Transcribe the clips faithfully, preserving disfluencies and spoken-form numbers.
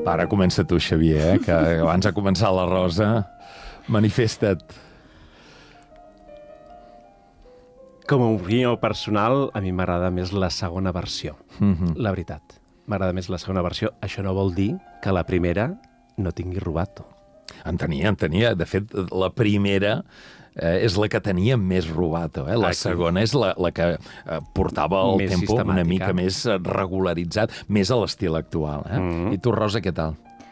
Ara comença tu, Xavier, eh? Que abans de començar la Rosa, manifesta't. Com a opinió personal, a mi m'agrada més la segona versió, Mm-hmm. la veritat. M'agrada més la segona versió. Això no vol dir que la primera no tingui robato. En tenia, en tenia. De fet, la primera eh, és la que tenia més robato. Eh? La Aquí. segona és la, la que eh, portava el Més tempo una sistemàtica. mica més eh, regularitzat, més a l'estil actual. Eh? Mm. I tu, Rosa, què tal?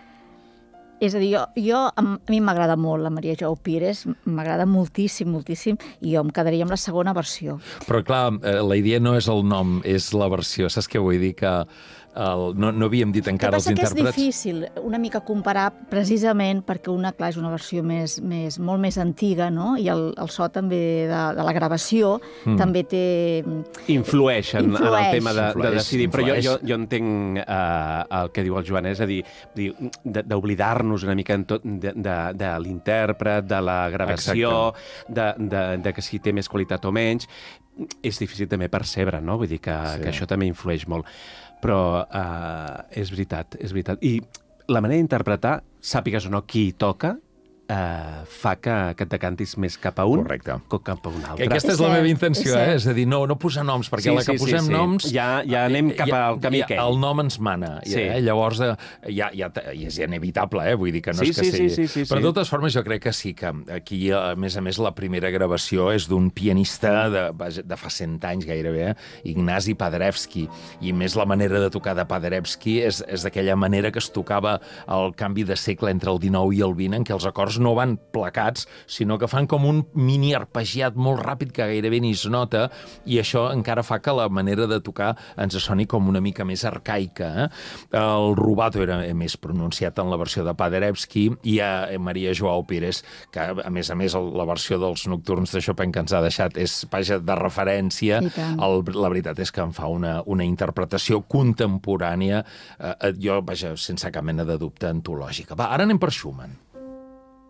És a dir, jo, jo, a mi m'agrada molt la Maria Joao Pires, m'agrada moltíssim, moltíssim, i jo em quedaria amb la segona versió. Però, clar, eh, la idea no és el nom, és la versió. Saps què vull dir? Que el, no, no havíem dit encara els El que passa intèrprets... que és difícil una mica comparar precisament perquè una, clar, és una versió més, més, molt més antiga, no? I el, el so també de, de la gravació mm. també té... Influeix en, Influeix. en el tema de, de Influeix, decidir. Però jo, influeix. jo, jo entenc uh, el que diu el Joan, és a dir, dir de- d'oblidar-nos una mica en tot, de, de, de l'intèrpret, de la gravació, de, de, de que si té més qualitat o menys. És difícil també percebre, no? Vull dir que, Sí. que això també influeix molt. Però uh, és veritat, és veritat. I la manera d'interpretar, sàpigues o no qui hi toca, uh, fa que, que et decantis més cap a un Correcte. que cap a un Que altre. aquesta és És la cert, meva intenció, és eh? cert. És a dir, no, no posar noms, perquè Sí, la que sí, sí, posem sí. noms... Ja- ja anem cap al camí ja, aquell. El nom ens mana. Sí. Eh? Llavors, eh, ja, ja, i és inevitable, eh? Vull dir que no Sí, és que sí, sigui... sí, sí, sí, Però sí. de totes formes jo crec que sí, que aquí, a més a més, la primera gravació és d'un pianista de, vaja, de fa cent anys gairebé, eh? Ignasi Paderewski, i més la manera de tocar de Paderewski és, és d'aquella manera que es tocava el canvi de segle entre el dinou i el vint, en què els acords no van placats, sinó que fan com un mini arpegiat molt ràpid que gairebé ni es nota, i això encara fa que la manera de tocar ens soni com una mica més arcaica. Eh? El rubato era més pronunciat en la versió de Paderewski, i a Maria Joao Pires, que a més a més la versió dels nocturns de Chopin que ens ha deixat és, vaja, de referència. I tant. El, la veritat és que en fa una, una interpretació contemporània, eh, jo, vaja, sense cap mena de dubte, antològica. Va, ara anem per Schumann.